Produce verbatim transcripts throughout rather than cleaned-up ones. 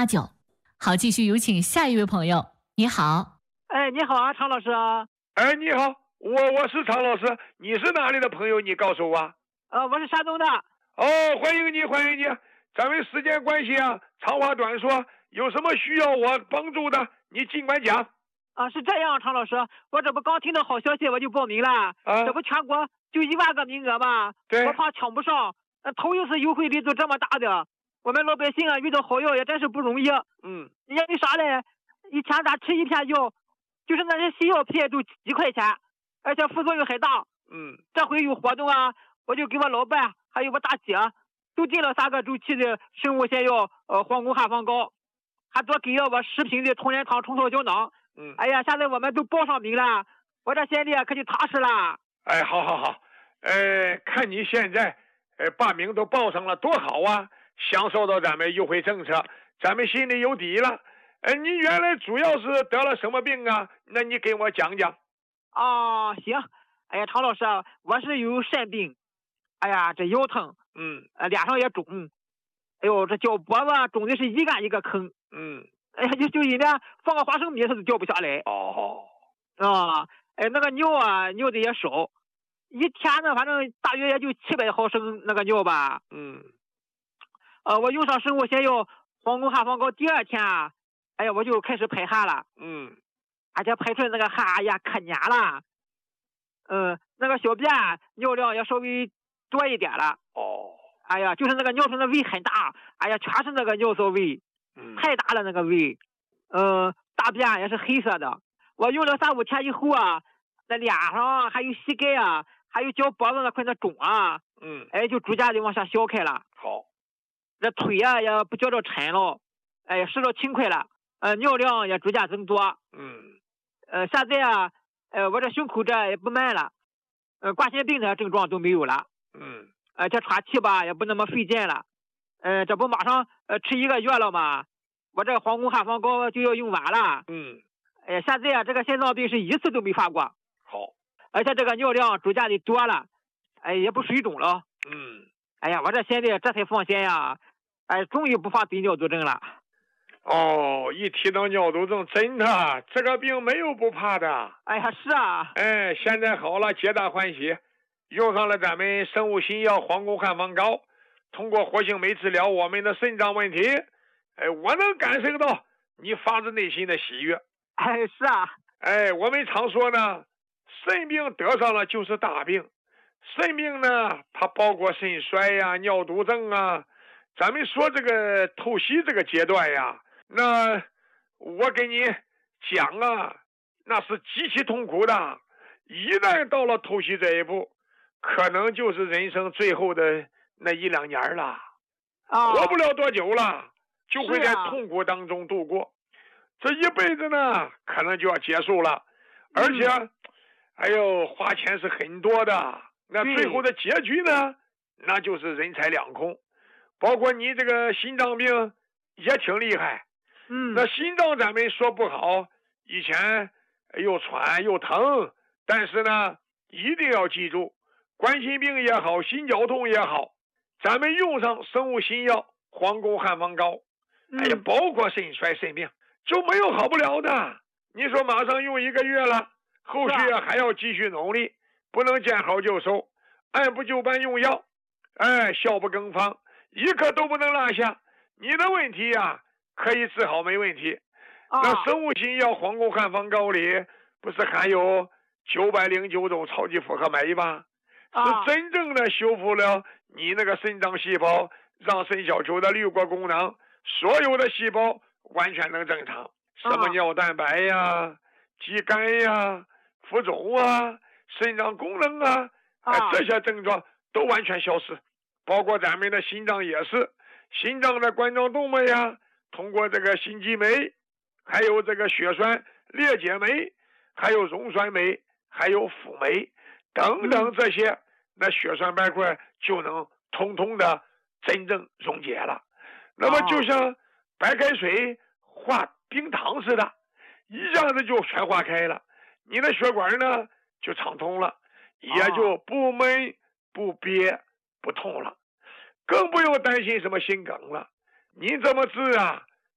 八九。好，继续有请下一位朋友。你好。 哎，你好啊，常老师啊。 哎，你好，我我是常老师，你是哪里的朋友？你告诉我。 呃，我是山东的。 哦，欢迎你，欢迎你。咱们时间关系啊，长话短说，有什么需要我帮助的，你尽管讲。 啊，是这样，常老师，我这不刚听到好消息，我就报名了。 啊， 这不全国就一万个名额嘛， 对， 我怕抢不上。呃，头一次优惠力度这么大的，我们老百姓啊，遇到好药也真是不容易。 嗯， 因为啥嘞？以前咱吃一片药，就是那些西药片就几块钱，而且副作用很大。 嗯， 这回有活动啊，我就给我老伴还有我大姐都进了三个周期的生物线药，呃，黄宫汉方膏，还多给了我十瓶的同仁堂虫草胶囊。 嗯， 哎呀，现在我们都报上名了，我这心里可就踏实了。 哎，好好好，呃，看你现在，呃，把名都报上了，多好啊！享受到咱们优惠政策，咱们心里有底了。呃，你原来主要是得了什么病啊？那你给我讲讲。 啊，行。哎呀，常老师，我是有肾病，哎呀，这腰疼， 嗯， 呃，脸上也肿，哎呦，这脚脖子肿的是一干一个坑， 嗯， 哎呀，就就人家放个花生米它都掉不下来。 哦， 啊，哎，那个尿啊，尿的也少，一天呢，反正大约也就七百毫升那个尿吧。 嗯， 呃，我用上生物线药黄宫汉方膏，第二天啊，哎呀，我就开始排汗了。 嗯， 而且排出来那个汗，哎呀，可黏了。嗯，那个小便尿量也稍微多一点了。 哦， 哎呀，就是那个尿出的胃很大，哎呀，全是那个尿骚味， 嗯， 太大了那个胃。嗯、呃，大便也是黑色的。我用了三五天以后啊，那脸上还有膝盖啊，还有脚脖子那块那肿啊， 嗯， 哎，就逐渐的往下消开了。 好， 这腿啊也不觉着沉了，哎，使着轻快了。呃，尿量也逐渐增多。 嗯， 呃，现在啊，呃，我这胸口这也不闷了，呃，冠心病的症状都没有了。 嗯， 呃，这喘气吧也不那么费劲了。呃，这不马上呃吃一个月了吗？我这黄宫汉方膏就要用完了。 嗯， 哎，现在啊，这个心脏病是一次都没发过。 好， 而且这个尿量逐渐的多了，哎，也不水肿了。 嗯， 哎呀，我这心里这才放心呀，哎，终于不发得尿毒症了。 哦，一提到尿毒症，真的这个病没有不怕的。 哎呀，是啊。 哎，现在好了，皆大欢喜，用上了咱们生物新药黄宫汉方膏，通过活性酶治疗我们的肾脏问题。哎，我能感受到你发自内心的喜悦。 哎，是啊。 哎，我们常说呢，肾病得上了就是大病。肾病呢，它包括肾衰呀、尿毒症啊。咱们说这个透析这个阶段呀，那我给你讲啊，那是极其痛苦的。一旦到了透析这一步，可能就是人生最后的那一两年了， 啊， 活不了多久了，就会在啊痛苦当中度过。这一辈子呢，可能就要结束了，而且， 嗯、 哎呦，花钱是很多的。那最后的结局呢，那就是人财两空。包括你这个心脏病也挺厉害。 嗯， 那心脏咱们说不好，以前又喘又疼，但是呢，一定要记住，冠心病也好，心绞痛也好，咱们用上生物新药黄宫汉方膏， 嗯、 哎呀，包括肾衰肾病就没有好不了的。你说马上用一个月了，后续啊还要继续努力，不能见好就收，按部就班用药，哎，效不更方，一刻都不能落下。你的问题呀、啊，可以治好没问题。 啊、 那生物新药黄宫汉方膏里不是含有九百零九种超级复合酶吗？ 啊、 是真正的修复了你那个肾脏细胞，让肾小球的滤过功能，所有的细胞完全能正常。什么尿蛋白呀、肌酐呀、浮肿啊、肾脏功能啊，哎、 啊， 这些症状都完全消失。包括咱们的心脏也是，心脏的冠状动脉呀，通过这个心肌酶，还有这个血栓裂解酶，还有溶栓酶，还有辅酶等等这些，那血栓斑块就能通通的真正溶解了。那么就像白开水化冰糖似的，一下子就全化开了，你的血管呢就畅通了，也就不闷不憋不痛了，更不用担心什么心梗了。您这么治啊，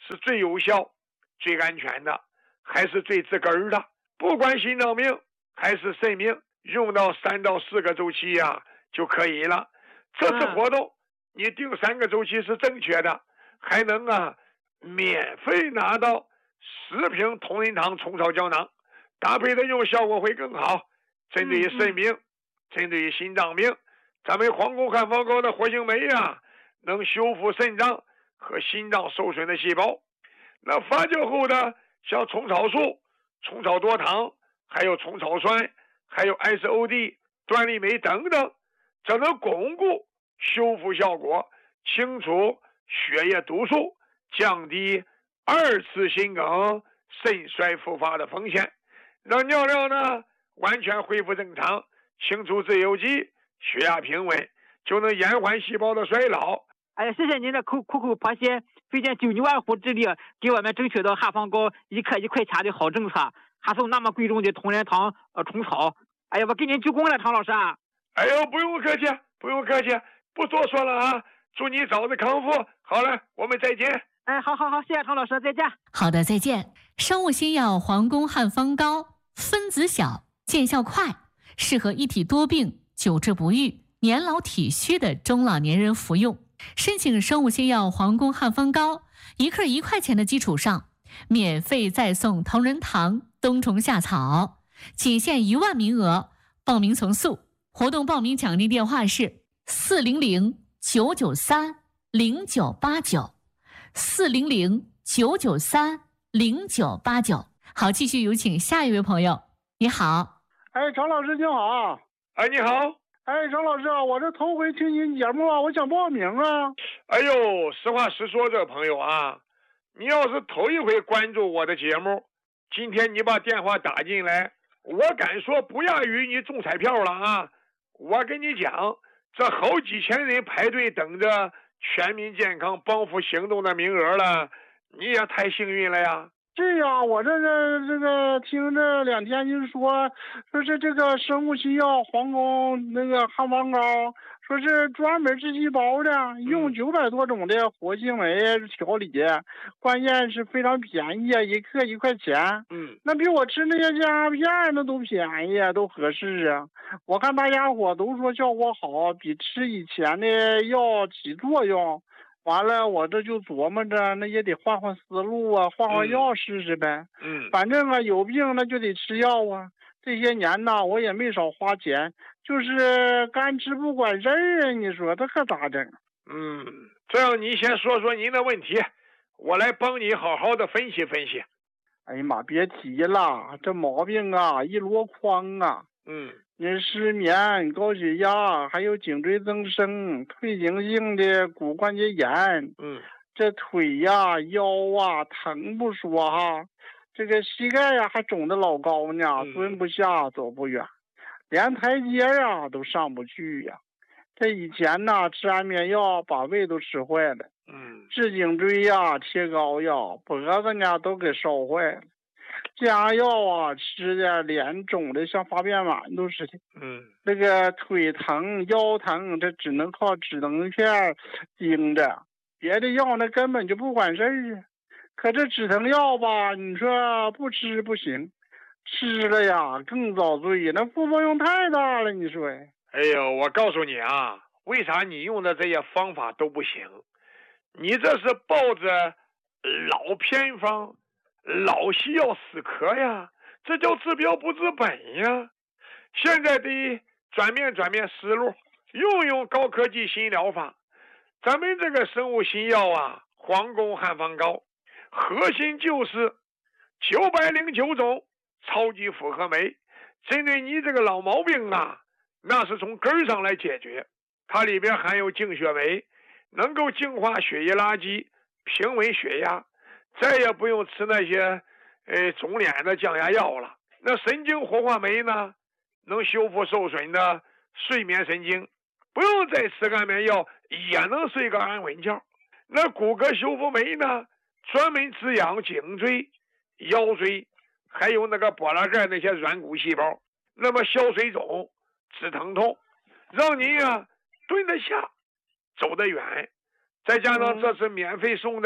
是最有效、最安全的，还是最治根的。不管心脏病还是肾病，用到三到四个周期呀、啊、就可以了。这次活动你定三个周期是正确的，还能啊免费拿到十瓶同仁堂虫草胶囊，搭配的用效果会更好。针对于肾病、嗯、针对于心脏病，咱们皇宫汉方膏的活性酶呀，能修复肾脏和心脏受损的细胞。那发酵后的像虫草素、虫草多糖，还有虫草酸，还有 S O D、端粒酶等等，这能巩固修复效果，清除血液毒素，降低二次心梗肾衰复发的风险，让尿量呢完全恢复正常，清除自由基，血压平稳，就能延缓细胞的衰老。 哎呀，谢谢您的苦苦口婆心，费尽九牛二虎之力，给我们争取到汉方膏一克一块钱的好政策，还送那么贵重的同仁堂呃虫草。哎呀，我给您鞠躬了，常老师啊！ 哎呦，不用客气，不用客气，不多说了啊！祝你早日康复。好了，我们再见。 哎，好好好，谢谢常老师，再见。 好的，再见。生物新药皇宫汉方膏，分子小，见效快，适合一体多病、久治不愈、年老体虚的中老年人服用。申请生物新药皇宫汉方膏，一克一块钱的基础上，免费再送同仁堂冬虫夏草，仅限一万名额，报名从速。活动报名奖励电话是四零零九九三零九八九，四零零九九三零九八九。好，继续有请下一位朋友。你好。 哎，常老师你好。 哎，你好。 哎，常老师啊，我这头回听您节目啊，我想报名啊。 哎呦，实话实说，这朋友啊，你要是头一回关注我的节目，今天你把电话打进来，我敢说不亚于你中彩票了啊！我跟你讲，这好几千人排队等着全民健康帮扶行动的名额了，你也太幸运了呀！ 对呀，我这个这个听这两天就说说是这个生物新药皇宫那个汉方膏，说是专门制细胞的，用九百多种的活性酶调理，关键是非常便宜，一克一块钱。 嗯，那比我吃那些降压片那都便宜，都合适啊。我看大家伙都说效果好，比吃以前的药起作用。完了，我这就琢磨着，那也得换换思路啊，换换药试试呗。 嗯， 反正啊，有病那就得吃药啊。这些年呐，我也没少花钱，就是干吃不管事儿啊。你说这可咋整？ 嗯，这样你先说说您的问题，我来帮你好好的分析分析。 哎呀妈，别提了，这毛病啊一箩筐啊。 嗯。 你失眠、高血压，还有颈椎增生、退行性的骨关节炎。 嗯， 这腿呀、腰啊疼不说哈，这个膝盖呀还肿得老高呢， 嗯、 蹲不下，走不远，连台阶啊都上不去呀。这以前呢，吃安眠药把胃都吃坏了。 嗯， 治颈椎呀、贴膏药，脖子呢都给烧坏了。降压药啊，吃的脸肿的像发便馒头似的。 嗯， 那个腿疼、腰疼，这只能靠止疼片盯着，别的药那根本就不管事儿啊。可这止疼药吧，你说不吃不行，吃了呀更遭罪，那副作用太大了，你说呀？ 哎呦，我告诉你啊，为啥你用的这些方法都不行？你这是抱着老偏方。老西药死磕呀，这叫治标不治本呀！现在得转变转变思路，用用高科技新疗法。咱们这个生物新药啊，皇宫汉方膏，核心就是九百零九种超级复合酶，针对你这个老毛病啊，那是从根儿上来解决。它里边含有净血酶，能够净化血液垃圾，平稳血压。再也不用吃那些呃肿脸的降压药了。那神经活化酶呢，能修复受损的睡眠神经，不用再吃安眠药也能睡个安稳觉。那骨骼修复酶呢，专门滋养颈椎、腰椎，还有那个脖拉盖那些软骨细胞，那么消水肿、止疼痛，让你啊蹲得下，走得远。再加上这次免费送的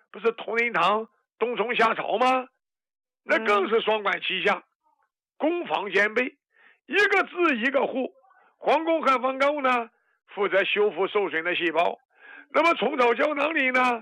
不是同仁堂冬虫夏草吗？那更是双管齐下，攻防兼备，一个治一个护。皇宫汉方膏呢，负责修复受损的细胞。那么虫草胶囊里呢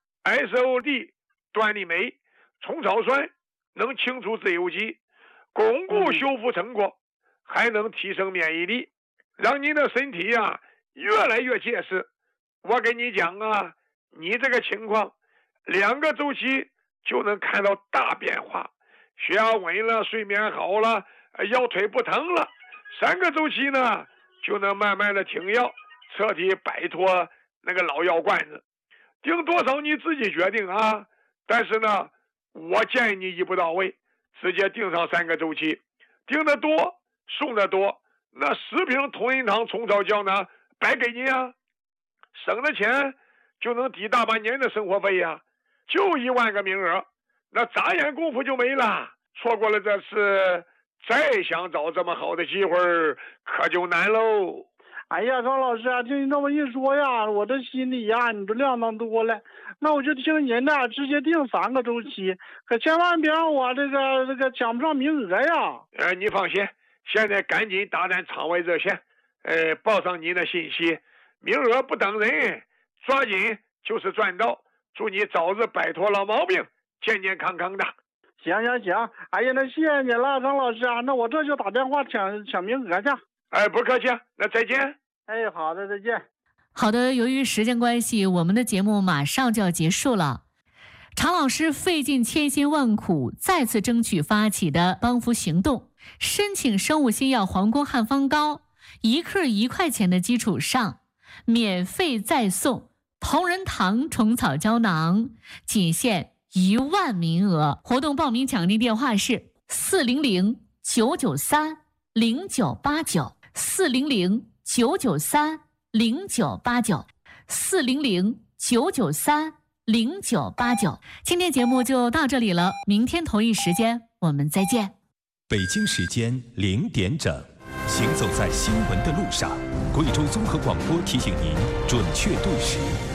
，S O D 端粒酶、虫草酸能清除自由基，巩固修复成果，还能提升免疫力，让您的身体呀、啊、越来越结实。我跟你讲啊，你这个情况，两个周期就能看到大变化，血压稳了，睡眠好了，腰腿不疼了。三个周期呢，就能慢慢的停药，彻底摆脱那个老药罐子。定多少你自己决定啊，但是呢，我建议你一步到位，直接定上三个周期，定的多送的多，那十瓶同仁堂虫草胶囊白给你啊，省的钱就能抵大半年的生活费呀、啊，就一万个名额，那眨眼功夫就没了，错过了这次，再想找这么好的机会可就难喽。 哎呀，张老师啊，听你这么一说呀，我这心里呀，你就亮堂多了。那我就听您的，直接定三个周期，可千万别让我这个这个抢不上名额呀。 呃，你放心，现在赶紧打咱场外热线，呃，报上您的信息，名额不等人，抓紧就是赚到。祝你早日摆脱老毛病，健健康康的。 行行行，哎呀，那谢谢你了，张老师啊，那我这就打电话抢抢名额去。 哎，不客气，那再见。 哎，好的，再见。 好的，由于时间关系，我们的节目马上就要结束了。常老师费尽千辛万苦，再次争取发起的帮扶行动，申请生物新药皇宫汉方膏，一克一块钱的基础上，免费再送同仁堂虫草胶囊，仅限一万名额。活动报名抢订电话是四零零九九三零九八九四零零九九三零九八九四零零九九三零九八九。今天节目就到这里了，明天同一时间我们再见。 北京时间零点整，行走在新闻的路上，贵州综合广播提醒您准确对时。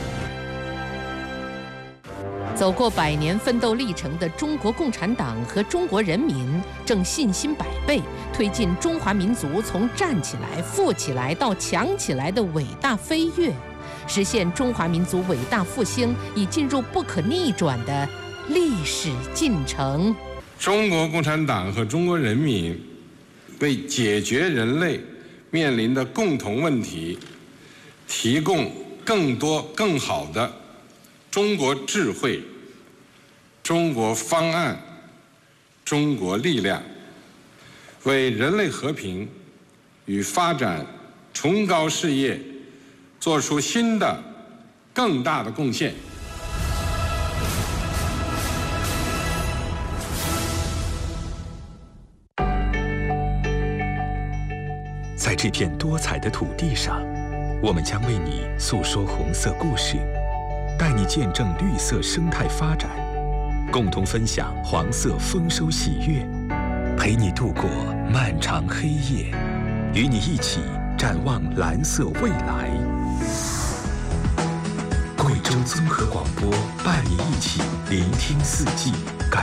走过百年奋斗历程的中国共产党和中国人民正信心百倍，推进中华民族从站起来、富起来到强起来的伟大飞跃，实现中华民族伟大复兴已进入不可逆转的历史进程。 中国共产党和中国人民为解决人类面临的共同问题，提供更多更好的中国智慧、中国方案、中国力量，为人类和平与发展崇高事业做出新的、更大的贡献。 在这片多彩的土地上，我们将为你诉说红色故事，带你见证绿色生态发展，共同分享黄色丰收喜悦，陪你度过漫长黑夜，与你一起展望蓝色未来。贵州综合广播伴你一起聆听四季，感